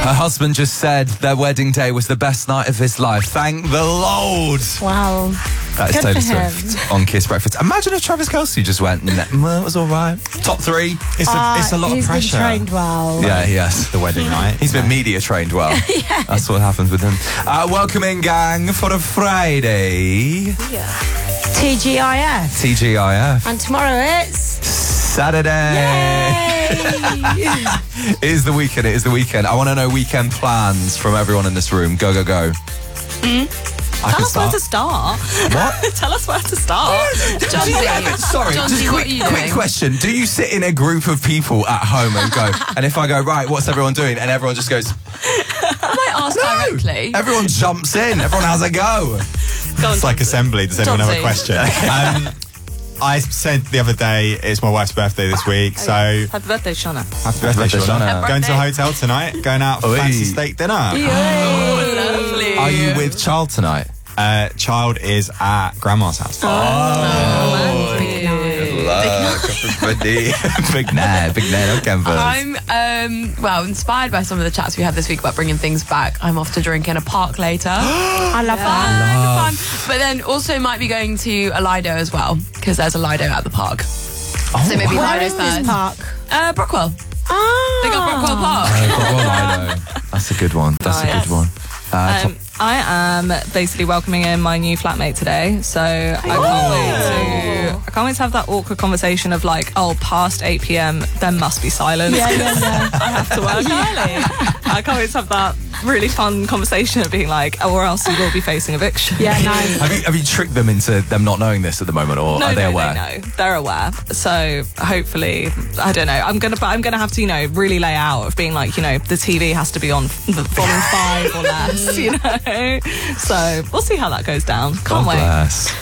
Her husband just said their wedding day was the best night of his life. Thank the Lord. Wow. That is Good Taylor for him. Swift on Kiss Breakfast. Imagine if Travis Kelce just went, well, it was all right. Top 3. It's a lot of He's pressure. been trained well. Yeah, he has. The wedding night. He's been media trained well. Yeah. That's what happens with him. Welcome in, gang, for a Friday. TGIF. TGIF. And tomorrow it's... Saturday. Yay! It is the weekend. It is the weekend. I want to know weekend plans from everyone in this room. Go, go, go. I Tell us where to start. What? Tell us where to start. Sorry, Johnsy, just what are you quick doing? question. Do you sit in a group of people at home and go, and if I go, right, what's everyone doing? And everyone just goes, I might ask directly. everyone jumps in. Everyone has a go. Go on, It's like Johnsy. assembly. Does anyone have a Johnsy. question? I said the other day it's my wife's birthday this week, so Happy birthday, Shauna. happy birthday, birthday, Shauna. Shauna. Going to a hotel tonight, going out for Oi. fancy steak dinner. Oh, lovely. Are you with child tonight? Child is at grandma's house. Big night, no canvas. I'm inspired by some of the chats we had this week about bringing things back. I'm off to drink in a park later. I love that. Fun. But then also might be going to a Lido as well, because there's a Lido at the park. So maybe Where Lido is this first. park? Brookwell. Ah. They got Brookwell Park. That's a good one. That's a Nice. good one. I am basically welcoming in my new flatmate today, so I can't wait to have that awkward conversation of like, oh, past 8 p.m. there must be silence. Yeah. I have to work early. I can't wait to have that really fun conversation of being like, oh, or else we will be facing eviction. Yeah, nice. Have you tricked them into them not knowing this at the moment, or are they aware? No, they're aware. So hopefully, I don't know. I'm gonna have to, really lay out of being like, the TV has to be on the volume 5 or less, So we'll see how that goes down. Can't wait. Bless.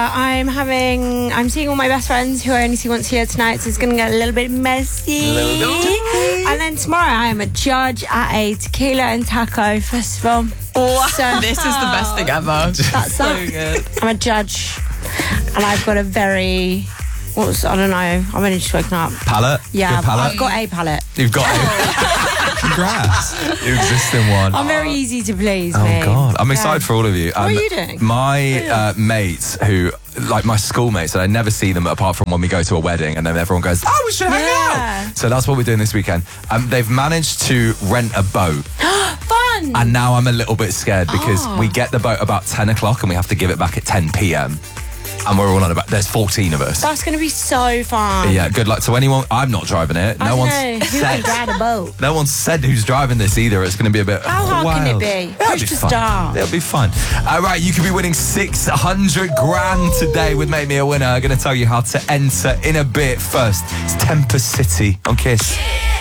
I'm seeing all my best friends who I only see once a year tonight, so it's going to get a little bit messy. And then tomorrow I am a judge at a tequila and taco festival. So This is the best thing ever. that's So that. good. I'm a judge, and I've got a very, I don't know, I've only just woken up. Palette? Yeah, Good palette? I've got a palette. You've got Congrats. you exist in one. I'm very easy to please, Oh mate. God, I'm Yeah. excited for all of you. What are you doing? My mates who, like my schoolmates, and I never see them apart from when we go to a wedding, and then everyone goes, "Oh, we should hang Yeah. out." So that's what we're doing this weekend. They've managed to rent a boat, Fun! and now I'm a little bit scared because we get the boat about 10 o'clock and we have to give it back at 10 p.m. And we're all on about. There's 14 of us. That's going to be so fun. Yeah, good luck to anyone. I'm not driving it. I No don't one's know. Who said. can drive a boat? No one's said who's driving this either. It's going to be a bit How hard can it wild. be? It'll Push be to fun. start. It'll be fun. All right, you could be winning 600 grand today with Make Me a Winner. I'm going to tell you how to enter in a bit. First, it's Tempest City on Kiss.